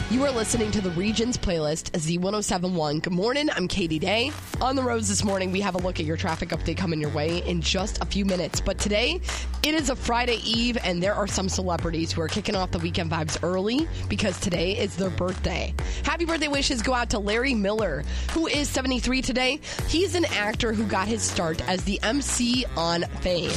You are listening to the Regions Playlist, Z1071. Good morning, I'm Katie Day. On the roads this morning, we have a look at your traffic update coming your way in just a few minutes. But today, it is a Friday Eve, and there are some celebrities who are kicking off the weekend vibes early because today is their birthday. Happy birthday wishes go out to Larry Miller, who is 73 today. He's an actor who got his start as the MC on Fame.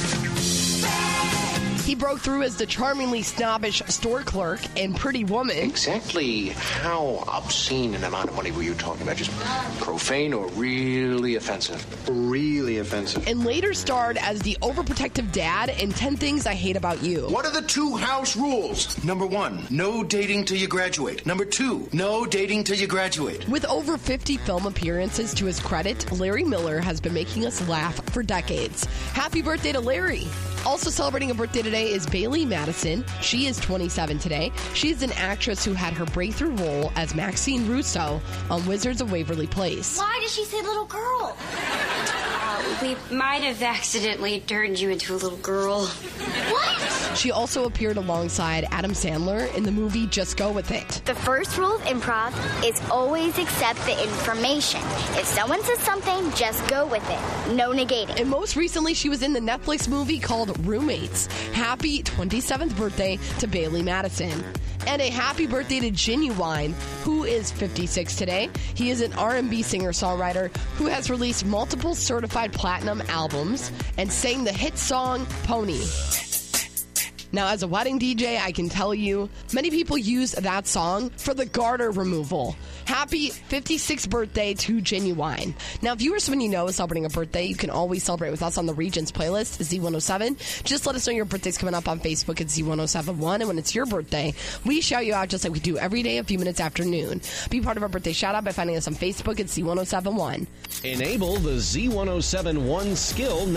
He broke through as the charmingly snobbish store clerk in Pretty Woman. Exactly how obscene an amount of money were you talking about? Just profane or really offensive? Really offensive. And later starred as the overprotective dad in 10 Things I Hate About You. What are the 2 house rules? Number 1, no dating till you graduate. Number 2, no dating till you graduate. With over 50 film appearances to his credit, Larry Miller has been making us laugh for decades. Happy birthday to Larry. Also celebrating a birthday today is Bailee Madison. She is 27 today. She is an actress who had her breakthrough role as Maxine Russo on Wizards of Waverly Place. Why did she say little girl? We might have accidentally turned you into a little girl. What? She also appeared alongside Adam Sandler in the movie Just Go With It. The first rule of improv is always accept the information. If someone says something, just go with it. No negating. And most recently, she was in the Netflix movie called Roommates. Happy 27th birthday to Bailee Madison. And a happy birthday to Genuine, who is 56 today. He is an R&B singer-songwriter who has released multiple certified platinum albums and sang the hit song Pony. Now, as a wedding DJ, I can tell you, many people use that song for the garter removal. Happy 56th birthday to Genuine. Now, if you or someone you know is celebrating a birthday, you can always celebrate with us on the Regions Playlist, Z107. Just let us know your birthday's coming up on Facebook at Z1071. And when it's your birthday, we shout you out just like we do every day a few minutes after noon. Be part of our birthday shout-out by finding us on Facebook at Z1071. Enable the Z1071 skill